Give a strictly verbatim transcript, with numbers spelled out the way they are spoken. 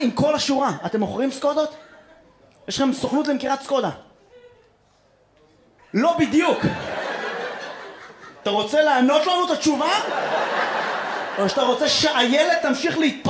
עם כל השורה. אתם מוכרים סקודות? יש לכם סוכנות למכירת סקודה. לא בדיוק. אתה רוצה לענות לנו את התשובה? או שאתה רוצה שהילד תמשיך להתפרק?